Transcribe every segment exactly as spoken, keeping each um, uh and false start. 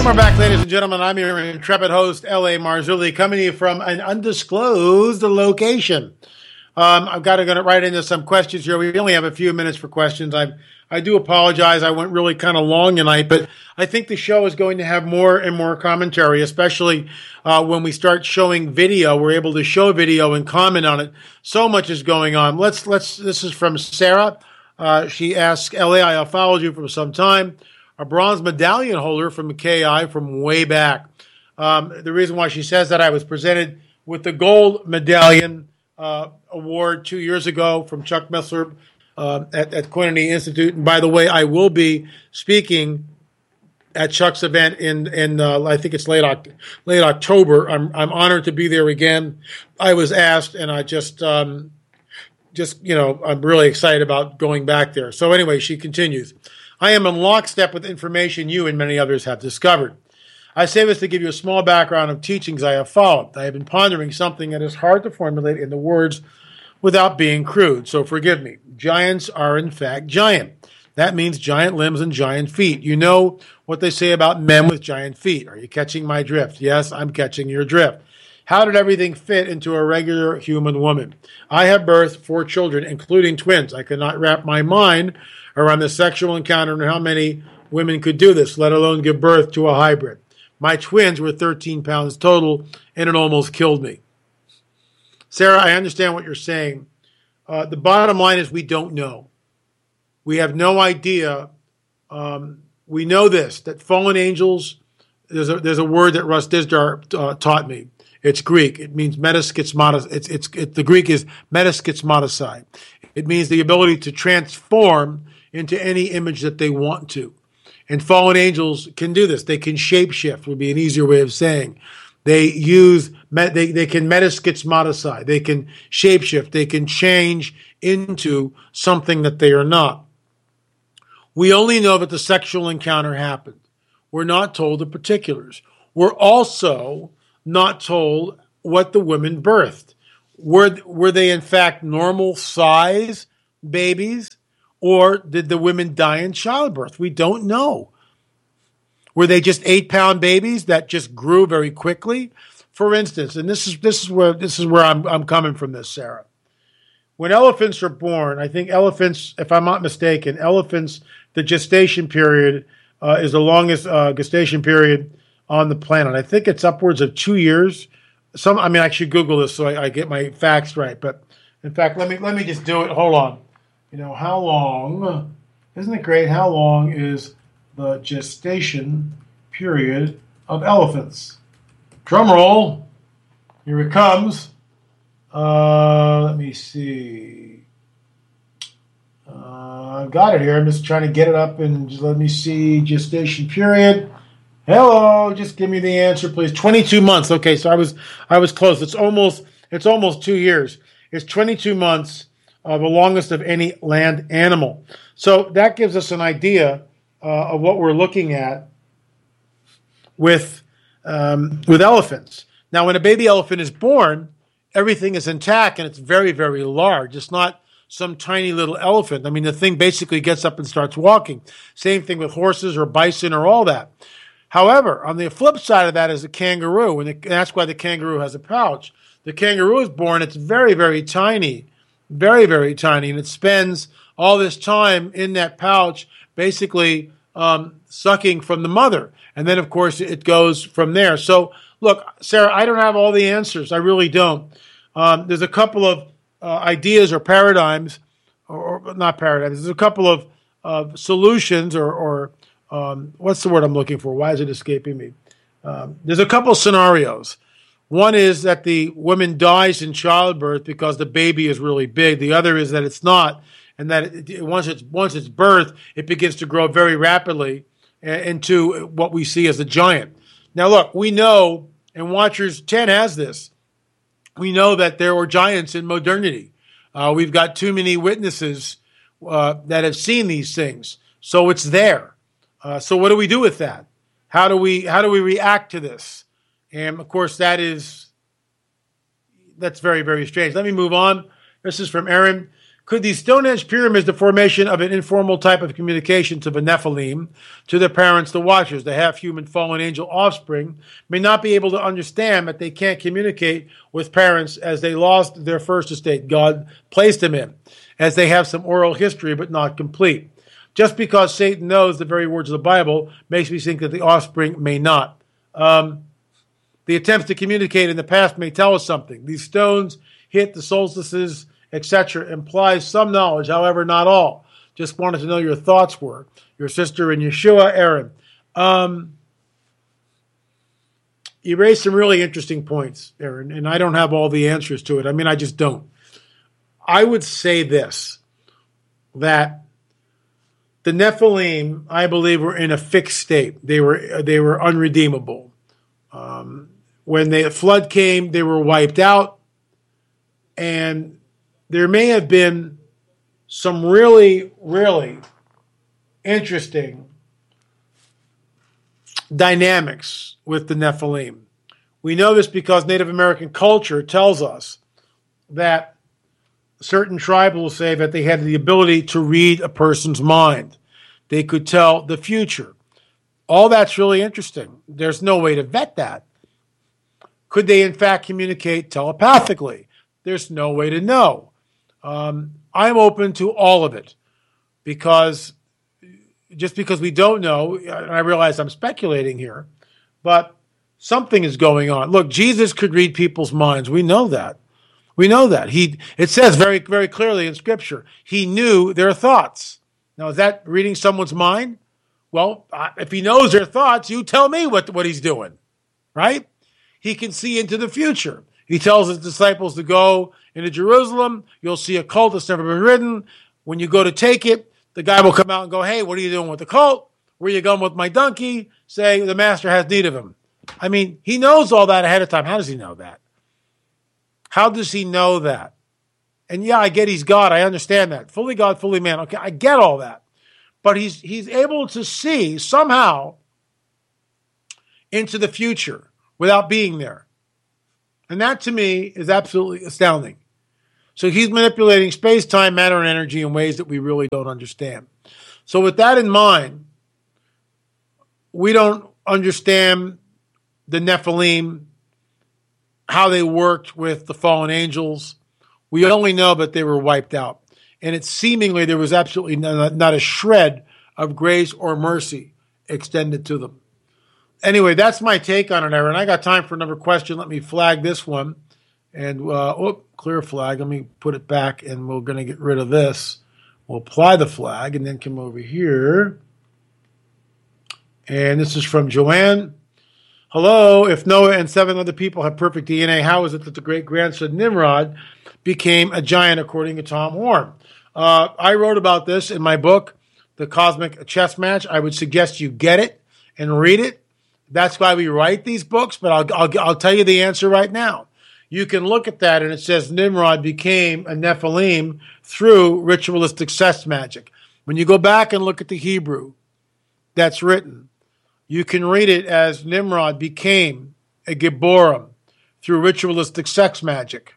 we're back, ladies and gentlemen. I'm your intrepid host, L A. Marzulli, coming to you from an undisclosed location. Um, I've got to go right into some questions here. We only have a few minutes for questions. I I do apologize. I went really kind of long tonight, but I think the show is going to have more and more commentary, especially uh, when we start showing video. We're able to show video and comment on it. So much is going on. Let's let's. This is from Sarah. Uh, she asks, L A, I have followed you for some time. A bronze medallion holder from K I from way back. Um, the reason why she says that, I was presented with the gold medallion uh, award two years ago from Chuck Missler uh, at, at Koinonia Institute. And by the way, I will be speaking at Chuck's event in, in uh, I think it's late, Oct- late October. I'm, I'm honored to be there again. I was asked, and I just, um, just, you know, I'm really excited about going back there. So anyway, she continues. I am in lockstep with information you and many others have discovered. I say this to give you a small background of teachings I have followed. I have been pondering something that is hard to formulate in the words without being crude, so forgive me. Giants are in fact giant. That means giant limbs and giant feet. You know what they say about men with giant feet. Are you catching my drift? Yes, I'm catching your drift. How did everything fit into a regular human woman? I have birthed four children, including twins. I could not wrap my mind around the sexual encounter and how many women could do this, let alone give birth to a hybrid. My twins were thirteen pounds total, and it almost killed me. Sarah, I understand what you're saying. Uh, the bottom line is we don't know. We have no idea. Um, we know this, that fallen angels, there's a, there's a word that Russ Dizdar uh, taught me. It's Greek. It means metaschismatos. It's, it's, it, the Greek is metaschismatosai. It means the ability to transform into any image that they want to. And fallen angels can do this. They can shapeshift, would be an easier way of saying. They use, they, they can metaschismatosai. They can shapeshift. They can change into something that they are not. We only know that the sexual encounter happened. We're not told the particulars. We're also not told what the women birthed. Were, were they in fact normal size babies? Or did the women die in childbirth? We don't know. Were they just eight-pound babies that just grew very quickly? For instance, and this is this is where this is where I'm I'm coming from this, Sarah. When elephants are born, I think elephants, if I'm not mistaken, elephants, the gestation period uh, is the longest uh, gestation period on the planet. I think it's upwards of two years. Some, I mean, I should Google this so I, I get my facts right. But in fact, let me let me just do it. Hold on. You know, how long, isn't it great, how long is the gestation period of elephants? Drum roll. Here it comes. Uh, let me see. Uh, I've got it here. I'm just trying to get it up and just let me see. Gestation period. Hello, just give me the answer, please. twenty-two months. Okay, so I was I was close. It's almost it's almost two years. It's twenty-two months. Uh, the longest of any land animal. So that gives us an idea uh, of what we're looking at with um, with elephants. Now, when a baby elephant is born, everything is intact and it's very, very large. It's not some tiny little elephant. I mean, the thing basically gets up and starts walking. Same thing with horses or bison or all that. However, on the flip side of that is a kangaroo, and, the, and that's why the kangaroo has a pouch. The kangaroo is born, it's very, very tiny. Very, very tiny, and it spends all this time in that pouch basically um, sucking from the mother. And then, of course, it goes from there. So, look, Sarah, I don't have all the answers. I really don't. Um, there's a couple of uh, ideas or paradigms, or, or not paradigms. There's a couple of uh, solutions or, or um, what's the word I'm looking for? Why is it escaping me? Um, there's a couple of scenarios. One is that the woman dies in childbirth because the baby is really big. The other is that it's not, and that it, once it's once it's birthed, it begins to grow very rapidly into what we see as a giant. Now, look, we know, and Watchers ten has this. We know that there were giants in modernity. Uh, we've got too many witnesses uh, that have seen these things, so it's there. Uh, so, what do we do with that? How do we how do we react to this? And, of course, that is, that's very, very strange. Let me move on. This is from Aaron. Could the Stonehenge pyramids, the formation of an informal type of communication to the Nephilim, to their parents, the Watchers, the half-human fallen angel offspring, may not be able to understand that they can't communicate with parents as they lost their first estate God placed them in, as they have some oral history but not complete. Just because Satan knows the very words of the Bible makes me think that the offspring may not. Um, the attempts to communicate in the past may tell us something. These stones hit the solstices, et cetera, implies some knowledge, however, not all. Just wanted to know your thoughts were. Your sister in Yeshua, Aaron. Um, you raised some really interesting points, Aaron, and I don't have all the answers to it. I mean, I just don't. I would say this, that the Nephilim, I believe, were in a fixed state. They were they were unredeemable. Um, when the flood came, they were wiped out, and there may have been some really, really interesting dynamics with the Nephilim. We know this because Native American culture tells us that certain tribes will say that they had the ability to read a person's mind. They could tell the future. All that's really interesting. There's no way to vet that. Could they, in fact, communicate telepathically? There's no way to know. Um, I'm open to all of it because just because we don't know, and I realize I'm speculating here, but something is going on. Look, Jesus could read people's minds. We know that. We know that. He, it says very, very clearly in Scripture, he knew their thoughts. Now, is that reading someone's mind? Well, if he knows their thoughts, you tell me what, what he's doing, right? He can see into the future. He tells his disciples to go into Jerusalem. You'll see a cult that's never been ridden. When you go to take it, the guy will come out and go, hey, what are you doing with the cult? Where are you going with my donkey? Say, the master has need of him. I mean, he knows all that ahead of time. How does he know that? How does he know that? And yeah, I get he's God. I understand that. Fully God, fully man. Okay, I get all that. But he's he's able to see somehow into the future without being there. And that to me is absolutely astounding. So he's manipulating space, time, matter, and energy in ways that we really don't understand. So with that in mind, we don't understand the Nephilim, how they worked with the fallen angels. We only know that they were wiped out. And it's seemingly there was absolutely not, not a shred of grace or mercy extended to them. Anyway, that's my take on it, Aaron. I got time for another question. Let me flag this one. And, uh, oh, clear flag. Let me put it back, and we're going to get rid of this. We'll apply the flag and then come over here. And this is from Joanne. Hello, if Noah and seven other people have perfect D N A, how is it that the great-grandson Nimrod became a giant, according to Tom Horn? Uh, I wrote about this in my book, The Cosmic Chess Match. I would suggest you get it and read it. That's why we write these books, but I'll, I'll, I'll tell you the answer right now. You can look at that, and it says Nimrod became a Nephilim through ritualistic sex magic. When you go back and look at the Hebrew that's written, you can read it as Nimrod became a Gibborim through ritualistic sex magic.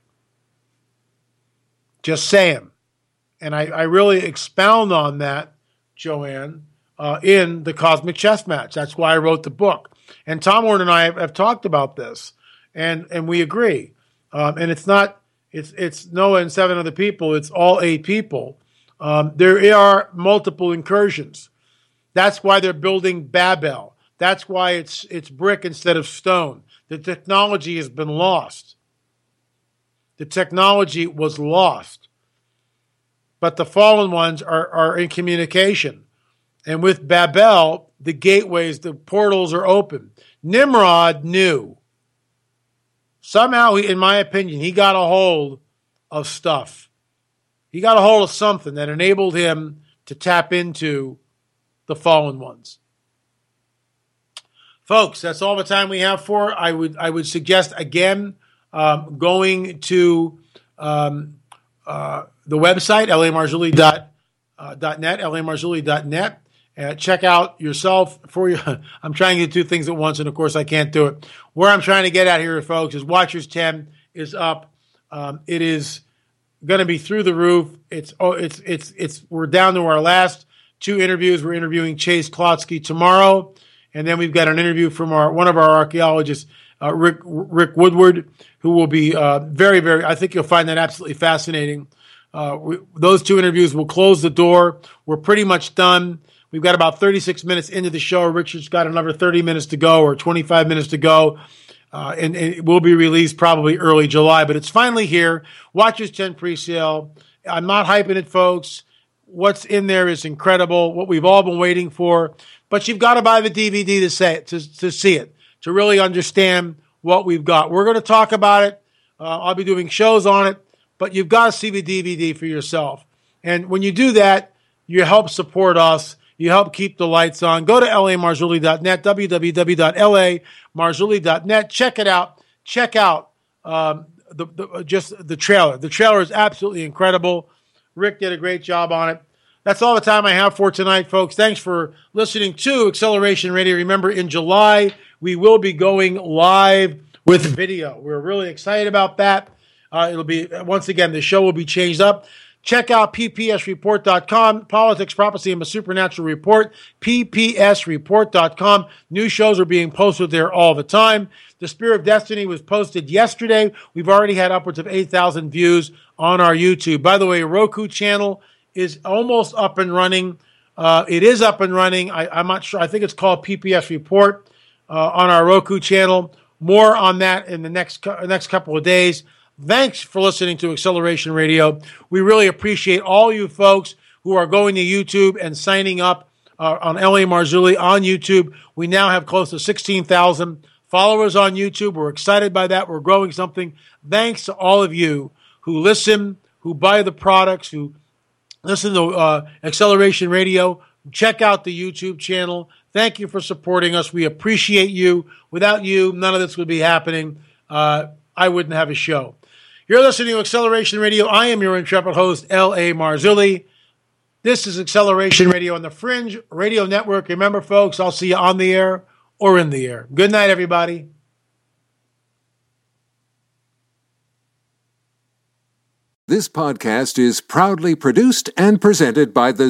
Just saying. And I, I really expound on that, Joanne, uh, in The Cosmic Chess Match. That's why I wrote the book. And Tom Horn and I have, have talked about this, and, and we agree. Um, and it's not, it's it's Noah and seven other people, it's all eight people. Um, there are multiple incursions. That's why they're building Babel. That's why it's it's brick instead of stone. The technology has been lost. The technology was lost. But the fallen ones are, are in communication. And with Babel, the gateways, the portals are open. Nimrod knew. Somehow, in my opinion, he got a hold of stuff. He got a hold of something that enabled him to tap into the fallen ones. Folks, that's all the time we have for. I would I would suggest, again, um, going to um, uh, the website, L A Marzulli dot net, L A Marzulli dot net. Uh, check out yourself for you. I'm trying to do two things at once, and of course I can't do it. Where I'm trying to get at here, folks, is Watchers ten is up. Um, it is going to be through the roof. It's oh, it's it's it's we're down to our last two interviews. We're interviewing Chase Klotsky tomorrow, and then we've got an interview from our one of our archaeologists, uh, Rick Rick Woodward, who will be uh, very very. I think you'll find that absolutely fascinating. Uh, we, those two interviews will close the door. We're pretty much done. We've got about thirty-six minutes into the show. Richard's got another thirty minutes to go, or twenty-five minutes to go. Uh, and, and it will be released probably early July, but it's finally here. Watchers ten pre-sale. I'm not hyping it, folks. What's in there is incredible, what we've all been waiting for. But you've got to buy the D V D to say it, to, to see it, to really understand what we've got. We're going to talk about it. Uh, I'll be doing shows on it, but you've got to see the D V D for yourself. And when you do that, you help support us. You help keep the lights on. Go to L A Marzulli dot net, w w w dot L A Marzulli dot net. Check it out. Check out um, the, the just the trailer. The trailer is absolutely incredible. Rick did a great job on it. That's all the time I have for tonight, folks. Thanks for listening to Acceleration Radio. Remember, in July, we will be going live with video. We're really excited about that. Uh, it'll be, once again, the show will be changed up. Check out P P S report dot com, Politics, Prophecy, and a Supernatural Report, P P S report dot com. New shows are being posted there all the time. The Spear of Destiny was posted yesterday. We've already had upwards of eight thousand views on our YouTube. By the way, a Roku channel is almost up and running. Uh, it is up and running. I, I'm not sure. I think it's called P P S Report uh, on our Roku channel. More on that in the next next couple of days. Thanks for listening to Acceleration Radio. We really appreciate all you folks who are going to YouTube and signing up uh, on L A Marzulli on YouTube. We now have close to sixteen thousand followers on YouTube. We're excited by that. We're growing something. Thanks to all of you who listen, who buy the products, who listen to uh, Acceleration Radio. Check out the YouTube channel. Thank you for supporting us. We appreciate you. Without you, none of this would be happening. Uh, I wouldn't have a show. You're listening to Acceleration Radio. I am your intrepid host, L A Marzulli. This is Acceleration Radio on the Fringe Radio Network. Remember, folks, I'll see you on the air or in the air. Good night, everybody. This podcast is proudly produced and presented by the